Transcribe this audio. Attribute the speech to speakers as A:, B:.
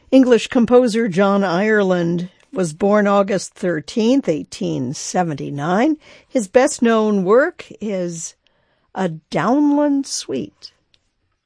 A: English composer John Ireland was born August 13th, 1879. His best-known work is A Downland Suite.